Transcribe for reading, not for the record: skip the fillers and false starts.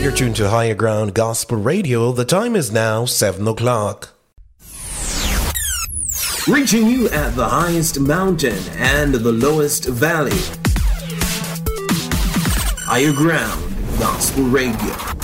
You're tuned to Higher Ground Gospel Radio. The time is now 7 o'clock. Reaching you at the highest mountain and the lowest valley. Higher Ground Gospel Radio.